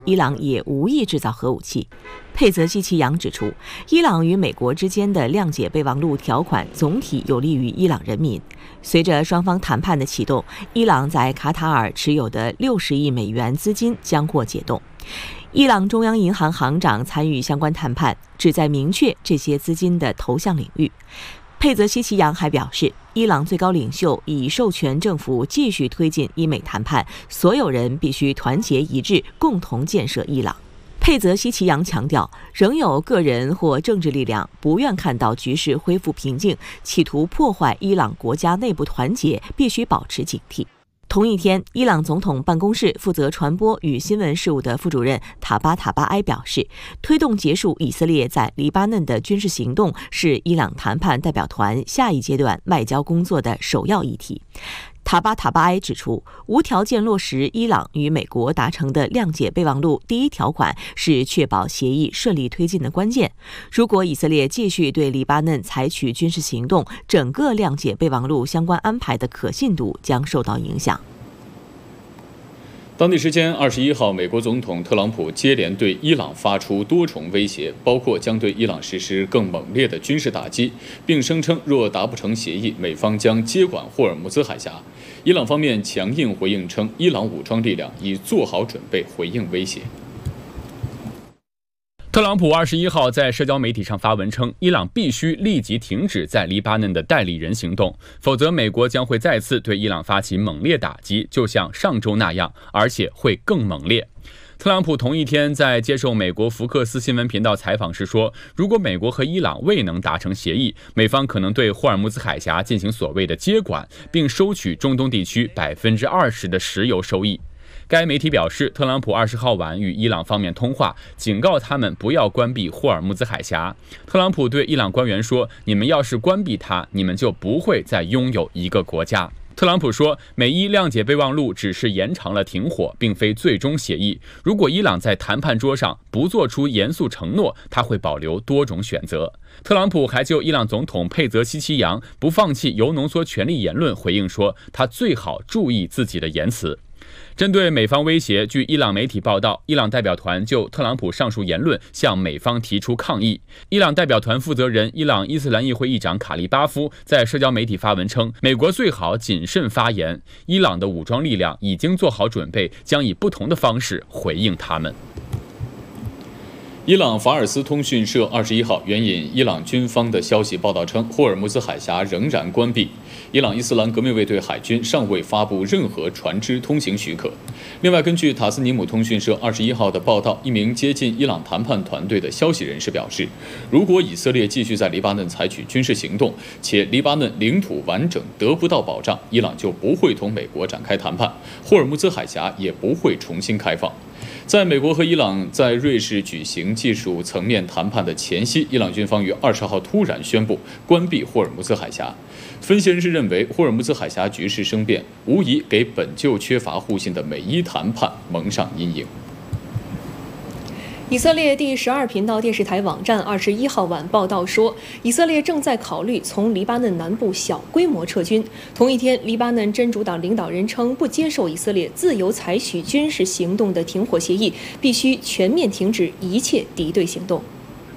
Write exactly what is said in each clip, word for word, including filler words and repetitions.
伊朗也无意制造核武器。佩泽西奇扬指出，伊朗与美国之间的谅解备忘录条款总体有利于伊朗人民。随着双方谈判的启动，伊朗在卡塔尔持有的六十亿美元资金将获解冻。伊朗中央银行行长参与相关谈判，旨在明确这些资金的投向领域。佩泽西奇扬还表示，伊朗最高领袖已授权政府继续推进伊美谈判，所有人必须团结一致，共同建设伊朗。佩泽西奇扬强调，仍有个人或政治力量不愿看到局势恢复平静，企图破坏伊朗国家内部团结，必须保持警惕。同一天，伊朗总统办公室负责传播与新闻事务的副主任塔巴塔巴埃表示，推动结束以色列在黎巴嫩的军事行动是伊朗谈判代表团下一阶段外交工作的首要议题。塔巴塔巴埃指出，无条件落实伊朗与美国达成的谅解备忘录第一条款是确保协议顺利推进的关键。如果以色列继续对黎巴嫩采取军事行动，整个谅解备忘录相关安排的可信度将受到影响。 当地时间二十一号，美国总统特朗普接连对伊朗发出多重威胁，包括将对伊朗实施更猛烈的军事打击，并声称若达不成协议，美方将接管霍尔木兹海峡。伊朗方面强硬回应称，伊朗武装力量已做好准备回应威胁。 特朗普二十一号在社交媒体上发文称，伊朗必须立即停止在黎巴嫩的代理人行动，否则美国将会再次对伊朗发起猛烈打击，就像上周那样，而且会更猛烈。特朗普同一天在接受美国福克斯新闻频道采访时说，如果美国和伊朗未能达成协议，美方可能对霍尔木兹海峡进行所谓的接管，并收取中东地区百分之二十的石油收益。该媒体表示，特朗普二十号晚与伊朗方面通话，警告他们不要关闭霍尔木兹海峡。特朗普对伊朗官员说，你们要是关闭它，你们就不会再拥有一个国家。特朗普说，美伊谅解备忘录只是延长了停火，并非最终协议。如果伊朗在谈判桌上不做出严肃承诺，他会保留多种选择。特朗普还就伊朗总统佩泽西奇扬不放弃铀浓缩权力言论回应说，他最好注意自己的言辞。针对美方威胁，据伊朗媒体报道，伊朗代表团就特朗普上述言论向美方提出抗议。伊朗代表团负责人伊朗伊斯兰议会议长卡利巴夫在社交媒体发文称，美国最好谨慎发言，伊朗的武装力量已经做好准备，将以不同的方式回应他们。 伊朗法尔斯通讯社二十一号援引伊朗军方的消息报道称，霍尔木兹海峡仍然关闭，伊朗伊斯兰革命卫队海军尚未发布任何船只通行许可。另外，根据塔斯尼姆通讯社二十一号的报道，一名接近伊朗谈判团队的消息人士表示，如果以色列继续在黎巴嫩采取军事行动，且黎巴嫩领土完整得不到保障，伊朗就不会同美国展开谈判，霍尔木兹海峡也不会重新开放。在美国和伊朗在瑞士举行技术层面谈判的前夕，伊朗军方于二十号突然宣布关闭霍尔木兹海峡。分析人士认为，霍尔木兹海峡局势生变，无疑给本就缺乏互信的美伊谈判蒙上阴影。 以色列第十二频道电视台网站二十一号晚报道说，以色列正在考虑从黎巴嫩南部小规模撤军。同一天，黎巴嫩真主党领导人称，不接受以色列自由采取军事行动的停火协议，必须全面停止一切敌对行动。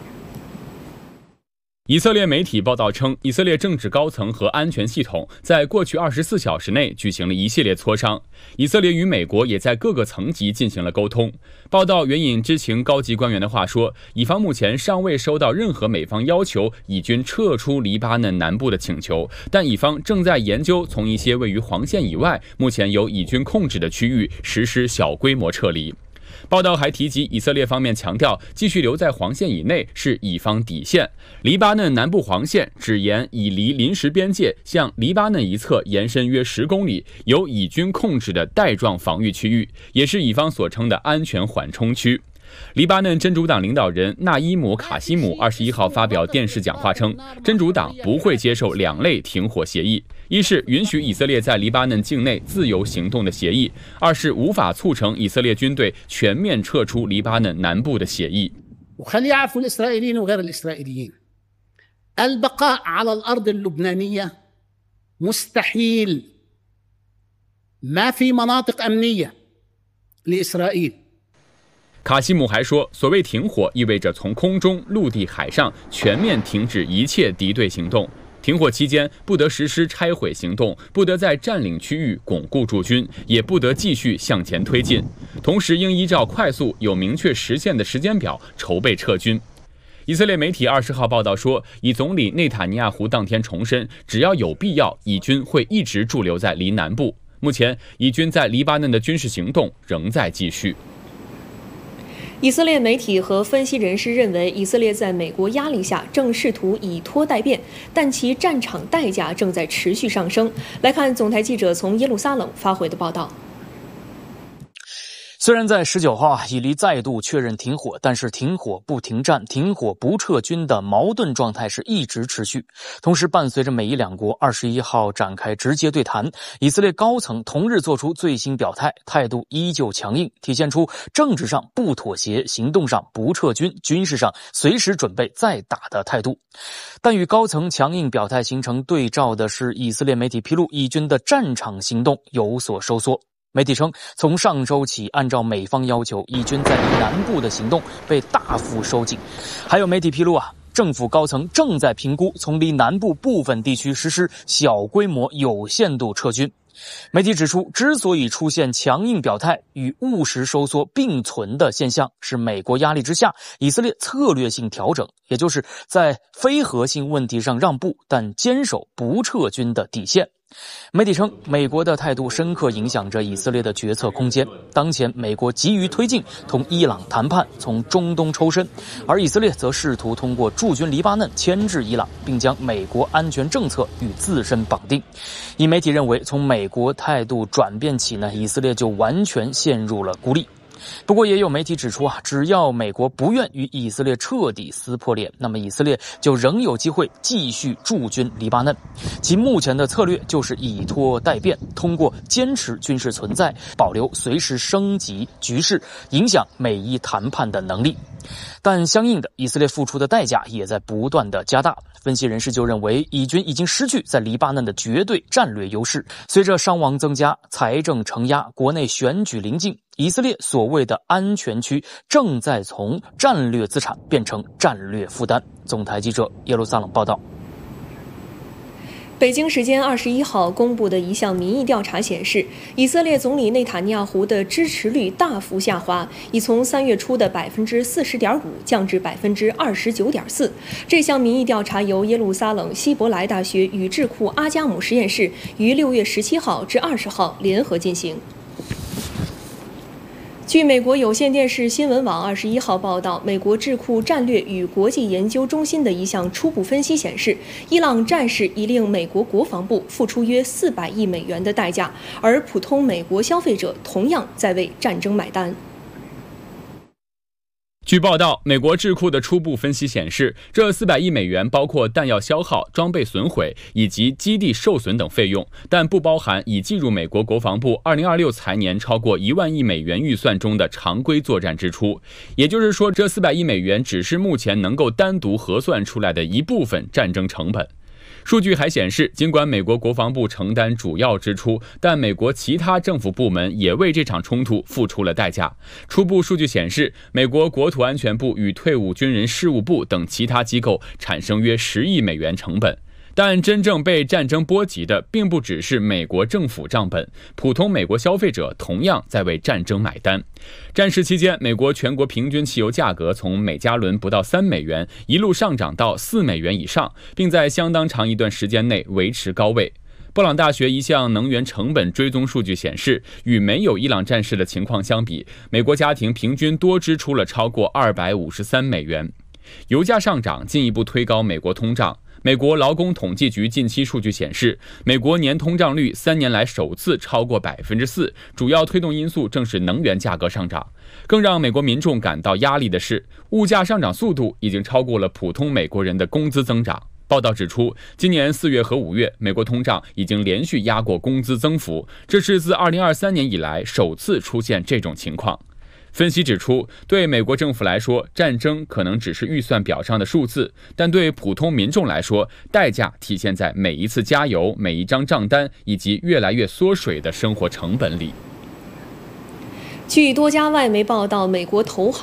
以色列媒体报道称，以色列政治高层和安全系统在过去二十四小时内举行了一系列磋商。以色列与美国也在各个层级进行了沟通。报道援引知情高级官员的话说，以方目前尚未收到任何美方要求以军撤出黎巴嫩南部的请求，但以方正在研究从一些位于黄线以外、目前由以军控制的区域实施小规模撤离。报道还提及，以色列方面强调，继续留在黄线以内是以方底线。黎巴嫩南部黄线只沿以离临时边界向黎巴嫩一侧延伸约十公里，由以军控制的带状防御区域，也是以方所称的安全缓冲区。黎巴嫩真主党领导人纳伊姆·卡西姆二十一号发表电视讲话称，真主党不会接受两类停火协议：一是允许以色列在黎巴嫩境内自由行动的协议；二是无法促成以色列军队全面撤出黎巴嫩南部的协议。 وخلي يعرفوا الإسرائيليين وغير الإسرائيليين البقاء على الأرض اللبنانية مستحيل ما في مناطق أمنية لإسرائيل。 卡西姆还说，所谓停火意味着从空中、陆地、海上全面停止一切敌对行动。停火期间不得实施拆毁行动，不得在占领区域巩固驻军，也不得继续向前推进。同时，应依照快速、有明确实现的时间表筹备撤军。以色列媒体二十号报道说，以总理内塔尼亚胡当天重申，只要有必要，以军会一直驻留在黎南部。目前，以军在黎巴嫩的军事行动仍在继续。 以色列媒体和分析人士认为，以色列在美国压力下正试图以拖待变，但其战场代价正在持续上升。来看总台记者从耶路撒冷发回的报道。 虽然在十九号啊，以黎再度确认停火，但是停火不停战、停火不撤军的矛盾状态是一直持续。同时，伴随着美伊两国二十一号展开直接对谈，以色列高层同日做出最新表态，态度依旧强硬，体现出政治上不妥协、行动上不撤军、军事上随时准备再打的态度。但与高层强硬表态形成对照的是，以色列媒体披露，以军的战场行动有所收缩。媒体称，从上周起，按照美方要求，以军在黎南部的行动被大幅收紧。还有媒体披露啊，政府高层正在评估从黎南部部分地区实施小规模有限度撤军。媒体指出，之所以出现强硬表态与务实收缩并存的现象，是美国压力之下，以色列策略性调整，也就是在非核心问题上让步，但坚守不撤军的底线。媒体称，美国的态度深刻影响着以色列的决策空间。当前，美国急于推进同伊朗谈判，从中东抽身，而以色列则试图通过驻军黎巴嫩牵制伊朗，并将美国安全政策与自身绑定。以媒体认为，从美国态度转变起呢，以色列就完全陷入了孤立。不过也有媒体指出啊，只要美国不愿与以色列彻底撕破脸，那么以色列就仍有机会继续驻军黎巴嫩。其目前的策略就是以拖待变，通过坚持军事存在，保留随时升级局势、影响美伊谈判的能力。但相应的，以色列付出的代价也在不断的加大。分析人士就认为，以军已经失去在黎巴嫩的绝对战略优势。随着伤亡增加、财政承压、国内选举临近，以色列所谓的安全区正在从战略资产变成战略负担。总台记者耶路撒冷报道。 北京时间二十一号公布的一项民意调查显示，以色列总理内塔尼亚胡的支持率大幅下滑，已从三月初的百分之四十点五降至百分之二十九点四。这项民意调查由耶路撒冷希伯来大学与智库阿加姆实验室于六月十七号至二十号联合进行。据美国有线电视新闻网二十一号报道，美国智库战略与国际研究中心的一项初步分析显示，伊朗战事已令美国国防部付出约四百亿美元的代价，而普通美国消费者同样在为战争买单。 据报道，美国智库的初步分析显示，这四百亿美元包括弹药消耗、装备损毁以及基地受损等费用，但不包含已计入美国国防部二零二六财年超过一万亿美元预算中的常规作战支出。也就是说，这四百亿美元只是目前能够单独核算出来的一部分战争成本。数据还显示，尽管美国国防部承担主要支出，但美国其他政府部门也为这场冲突付出了代价。初步数据显示，美国国土安全部与退伍军人事务部等其他机构产生约十亿美元成本。但真正被战争波及的并不只是美国政府账本，普通美国消费者同样在为战争买单。战事期间，美国全国平均汽油价格从每加仑不到三美元一路上涨到四美元以上，并在相当长一段时间内维持高位。布朗大学一项能源成本追踪数据显示，与没有伊朗战事的情况相比，美国家庭平均多支出了超过二百五十三美元。油价上涨进一步推高美国通胀。美国劳工统计局近期数据显示，美国年通胀率三年来首次超过百分之四，主要推动因素正是能源价格上涨。更让美国民众感到压力的是，物价上涨速度已经超过了普通美国人的工资增长。报道指出，今年四月和五月，美国通胀已经连续压过工资增幅，这是自二零二三年以来首次出现这种情况。分析指出，对美国政府来说，战争可能只是预算表上的数字，但对普通民众来说，代价体现在每一次加油、每一张账单以及越来越缩水的生活成本里。 据多家外媒报道，美国投行